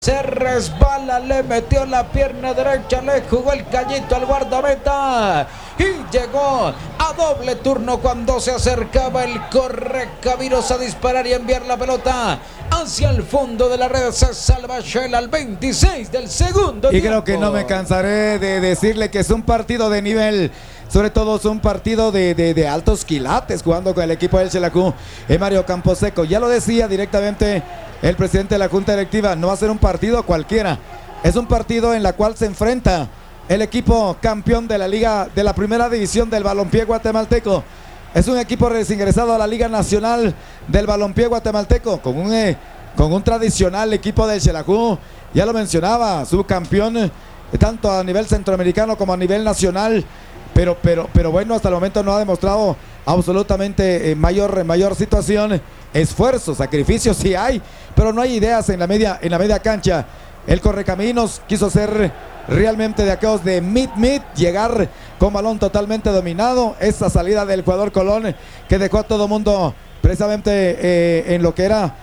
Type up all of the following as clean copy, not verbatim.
Se resbala, le metió la pierna derecha, le jugó el callito al guardameta y llegó a doble turno cuando se acercaba el Correcaminos a disparar y enviar la pelota hacia el fondo de la red. Se salva Shell al 26 del segundo tiempo. Creo que no me cansaré de decirle que es un partido de nivel. Sobre todo es un partido de altos quilates jugando con el equipo del Xelajú. Mario Camposeco ya lo decía directamente el presidente de la Junta Directiva, no va a ser un partido cualquiera. Es un partido en la cual se enfrenta el equipo campeón de la liga de la primera división del balompié guatemalteco. Es un equipo recién ingresado a la Liga Nacional del balompié guatemalteco con un tradicional equipo del Xelajú. Ya lo mencionaba, subcampeón tanto a nivel centroamericano como a nivel nacional. Pero bueno, hasta el momento no ha demostrado absolutamente mayor situación. Esfuerzo, sacrificios sí hay, pero no hay ideas en la media cancha. El Correcaminos quiso ser realmente de aquellos de mid, llegar con balón totalmente dominado. Esa salida del jugador Colón que dejó a todo mundo precisamente en lo que era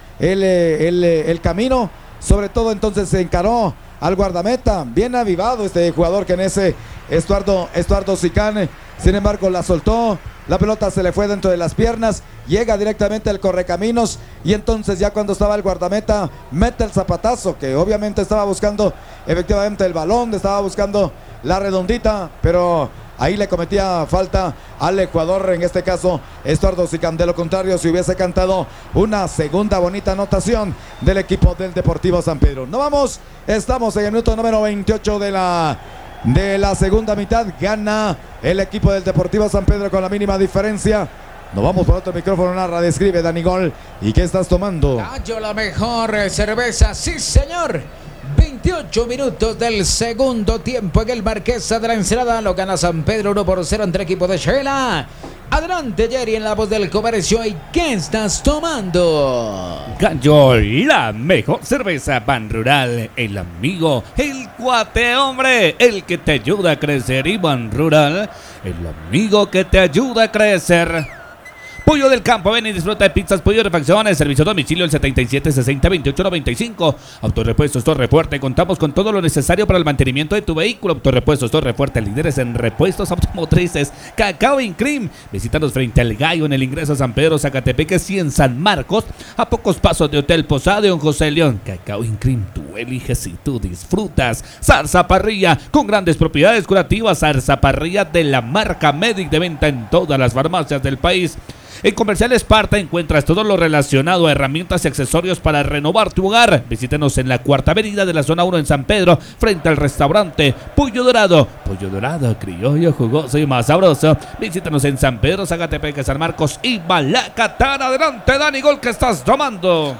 el camino. Sobre todo entonces se encaró al guardameta, bien avivado este jugador que en ese Estuardo Sicán, sin embargo la soltó, la pelota se le fue dentro de las piernas, llega directamente al Correcaminos y entonces ya cuando estaba el guardameta mete el zapatazo, que obviamente estaba buscando efectivamente el balón, estaba buscando la redondita, pero ahí le cometía falta al Ecuador, en este caso Estuardo Sicán. De lo contrario, si hubiese cantado una segunda bonita anotación del equipo del Deportivo San Pedro. No vamos, estamos en el minuto número 28 de la segunda mitad. Gana el equipo del Deportivo San Pedro con la mínima diferencia. Nos vamos por otro micrófono, narra, describe Dani Gol. ¿Y qué estás tomando? Gallo, la mejor cerveza, sí señor. 28 minutos del segundo tiempo en el Marquesa de la Ensenada. Lo gana San Pedro 1-0 entre el equipo de Shela. Adelante, Jerry, en la voz del comercio. ¿Y qué estás tomando? Gallo, la mejor cerveza Ban Rural. El amigo, el cuate, hombre, el que te ayuda a crecer. Y Ban Rural, el amigo que te ayuda a crecer. Pollo del Campo, ven y disfruta de pizzas, pollo, refacciones, servicio a domicilio el 7760-2895. Autorepuestos Torre Fuerte, contamos con todo lo necesario para el mantenimiento de tu vehículo. Autorepuestos Torre Fuerte, líderes en repuestos automotrices. Cacao Incrim, visítanos frente al Gallo en el ingreso a San Pedro, Zacatepeques y en San Marcos, a pocos pasos de Hotel Posada de José León. Cacao Incrim, tú eliges y tú disfrutas. Zarza Parrilla, con grandes propiedades curativas. Zarza Parrilla de la marca Medic, de venta en todas las farmacias del país. En Comercial Esparta encuentras todo lo relacionado a herramientas y accesorios para renovar tu hogar. Visítenos en la Cuarta Avenida de la Zona 1 en San Pedro, frente al restaurante Pollo Dorado. Pollo Dorado, criollo, jugoso y más sabroso. Visítenos en San Pedro, Zacatepeques, San Marcos y Malacatán. Adelante, Dani Gol, ¿qué estás tomando?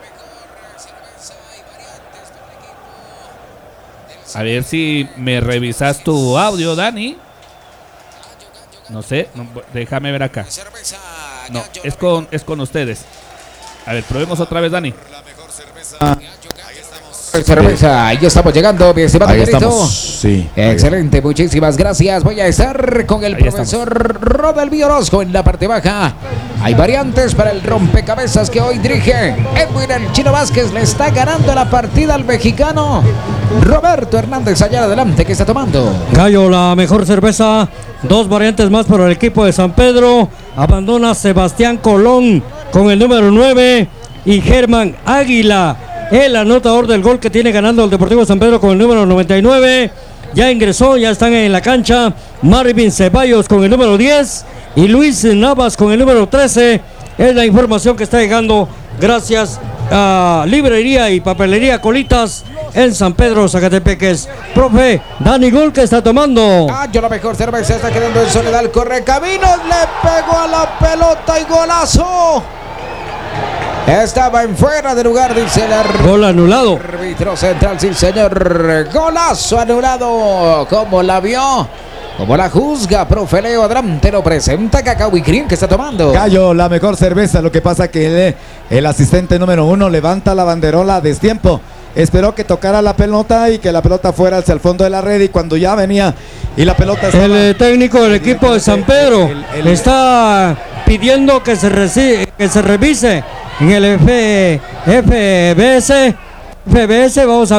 A ver si me revisas tu audio, Dani. No sé, déjame ver acá. No, es con ustedes. A ver, probemos otra vez, Dani. Cerveza, ya estamos llegando, mi estimado. Ahí estamos, sí. Excelente, muchísimas gracias. Voy a estar con el profesor Rodelvío Orozco en la parte baja. Hay variantes para el rompecabezas que hoy dirige Edwin el Chino Vázquez. Le está ganando la partida al mexicano Roberto Hernández. Allá adelante, ¿qué está tomando? Gallo, la mejor cerveza. Dos variantes más para el equipo de San Pedro. Abandona Sebastián Colón con el número 9 y Germán Águila, el anotador del gol que tiene ganando el Deportivo San Pedro con el número 99. Ya ingresó, ya están en la cancha Marvin Ceballos con el número 10 y Luis Navas con el número 13. Es la información que está llegando gracias a Librería y Papelería Colitas en San Pedro, Zacatepeques. Profe, Dani Gol, ¿qué está tomando? Yo la mejor cerveza, está quedando en soledad. Correcaminos, le pegó a la pelota y golazo. Estaba en fuera de lugar, dice el gol anulado. Árbitro central, sí señor. Golazo anulado. ¿Cómo la vio? ¿Cómo la juzga? Profe Leo, adelante, lo presenta Cacao Incrim, que está tomando. Gallo, la mejor cerveza. Lo que pasa que el asistente número 1 levanta la banderola a destiempo. Esperó que tocara la pelota y que la pelota fuera hacia el fondo de la red, y cuando ya venía y la pelota estaba... El técnico del equipo de San Pedro está pidiendo que se revise en el FBS. Vamos a